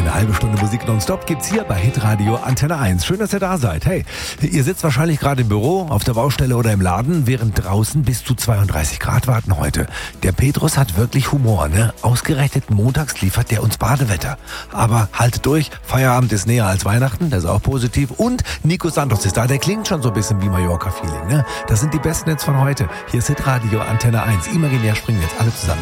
Eine halbe Stunde Musik nonstop gibt's hier bei Hitradio Antenne 1. Schön, dass ihr da seid. Hey, ihr sitzt wahrscheinlich gerade im Büro, auf der Baustelle oder im Laden, während draußen bis zu 32 Grad warten heute. Der Petrus hat wirklich Humor, ne? Ausgerechnet montags liefert der uns Badewetter. Aber haltet durch, Feierabend ist näher als Weihnachten, das ist auch positiv. Und Nico Santos ist da, der klingt schon so ein bisschen wie Mallorca-Feeling, ne? Das sind die besten Hits von heute. Hier ist Hitradio Antenne 1. Imaginär Springnetz, alle zusammen.